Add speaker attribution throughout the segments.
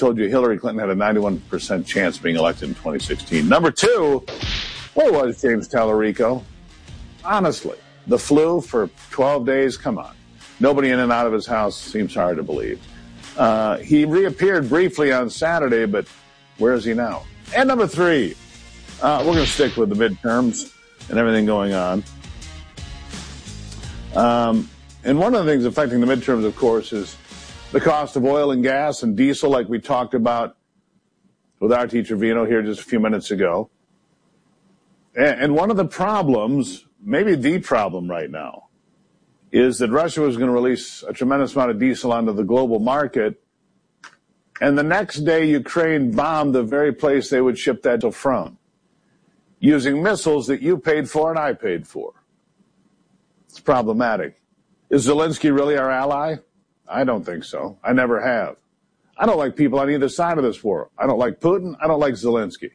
Speaker 1: told you Hillary Clinton had a 91% chance of being elected in 2016. Number two, where was James Tallarico? Honestly, the flu for 12 days, come on. Nobody in and out of his house seems hard to believe. He reappeared briefly on Saturday, but where is he now? And number three, we're going to stick with the midterms and everything going on. And one of the things affecting the midterms, of course, is the cost of oil and gas and diesel, like we talked about with our teacher Vino here just a few minutes ago. And one of the problems, maybe the problem right now, is that Russia was going to release a tremendous amount of diesel onto the global market, and the next day Ukraine bombed the very place they would ship that from, using missiles that you paid for and I paid for. It's problematic. Is Zelensky really our ally? I don't think so. I never have. I don't like people on either side of this war. I don't like Putin. I don't like Zelensky.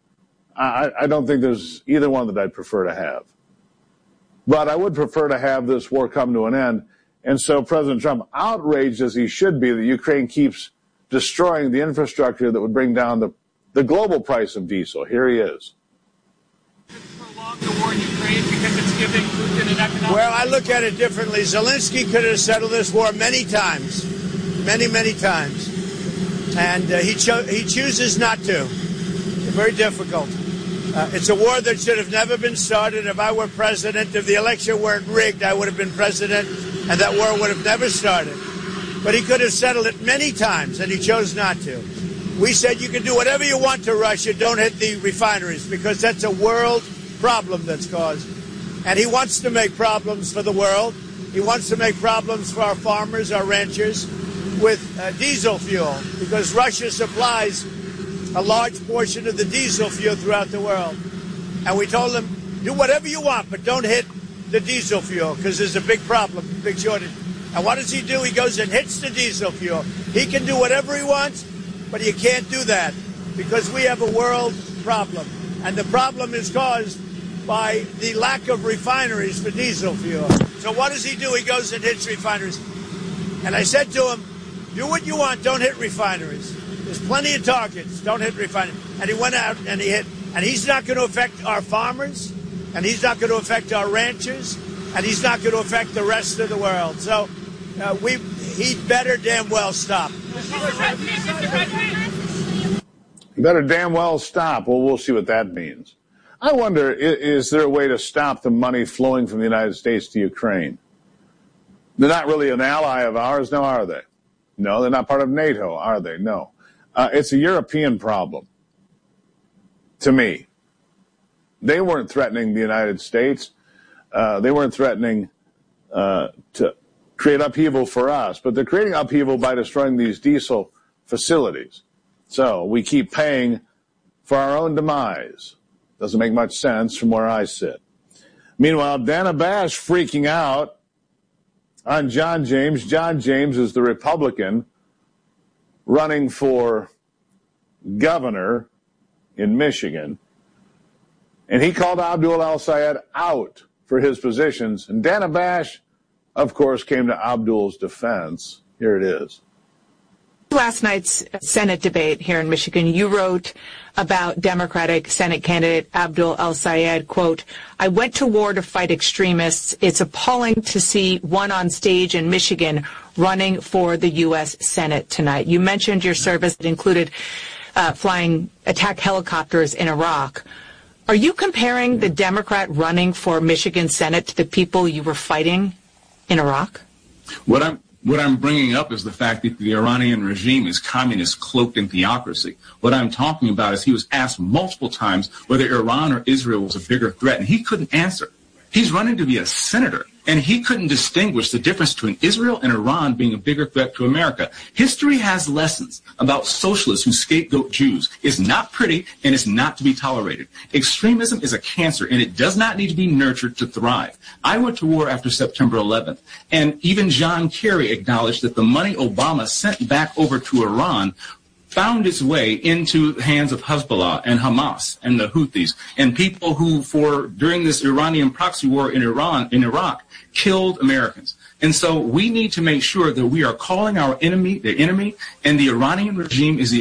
Speaker 1: I don't think there's either one that I'd prefer to have. But I would prefer to have this war come to an end. And so President Trump, outraged as he should be that Ukraine keeps destroying the infrastructure that would bring down the global price of diesel. Here he is.
Speaker 2: Prolong the war in Ukraine because it's giving Putin an economic...
Speaker 3: Well, I look at it differently. Zelensky could have settled this war many times. Many times. And he chooses not to. It's very difficult. It's a war that should have never been started. If I were president, if the election weren't rigged, I would have been president, and that war would have never started. But he could have settled it many times, and he chose not to. We said you can do whatever you want to Russia, don't hit the refineries, because that's a world problem that's caused. And he wants to make problems for the world. He wants to make problems for our farmers, our ranchers, with diesel fuel, because Russia supplies a large portion of the diesel fuel throughout the world. And we told them, do whatever you want, but don't hit the diesel fuel, because there's a big problem, big shortage. And what does he do? He goes and hits the diesel fuel. He can do whatever he wants, but you can't do that, because we have a world problem. And the problem is caused by the lack of refineries for diesel fuel. So what does he do? He goes and hits refineries. And I said to him, do what you want, don't hit refineries. There's plenty of targets. Don't hit refineries. And he went out and he hit. And he's not going to affect our farmers. And he's not going to affect our ranchers. And he's not going to affect the rest of the world. So he'd better damn well stop.
Speaker 1: He better damn well stop. Well, we'll see what that means. I wonder, is there a way to stop the money flowing from the United States to Ukraine? They're not really an ally of ours, now are they? No, they're not part of NATO, are they? No. It's a European problem, to me. They weren't threatening the United States. They weren't threatening to create upheaval for us, but they're creating upheaval by destroying these diesel facilities. So we keep paying for our own demise. Doesn't make much sense from where I sit. Meanwhile, Dana Bash freaking out on John James. John James is the Republican running for governor in Michigan. And he called Abdul El-Sayed out for his positions. And Dana Bash, of course, came to Abdul's defense. Here it is.
Speaker 4: Last night's Senate debate here in Michigan, you wrote about Democratic Senate candidate Abdul El-Sayed, quote, I went to war to fight extremists. It's appalling to see one on stage in Michigan running for the U.S. Senate tonight. You mentioned your service that included flying attack helicopters in Iraq. Are you comparing the Democrat running for Michigan Senate to the people you were fighting in Iraq?
Speaker 5: What I'm bringing up is the fact that the Iranian regime is communist cloaked in theocracy. What I'm talking about is he was asked multiple times whether Iran or Israel was a bigger threat, and he couldn't answer. He's running to be a senator, and he couldn't distinguish the difference between Israel and Iran being a bigger threat to America. History has lessons about socialists who scapegoat Jews. It's not pretty, and it's not to be tolerated. Extremism is a cancer, and it does not need to be nurtured to thrive. I went to war after September 11th, and even John Kerry acknowledged that the money Obama sent back over to Iran found its way into the hands of Hezbollah and Hamas and the Houthis and people who, during this Iranian proxy war in Iraq, killed Americans. And so we need to make sure that we are calling our enemy the enemy, and the Iranian regime is the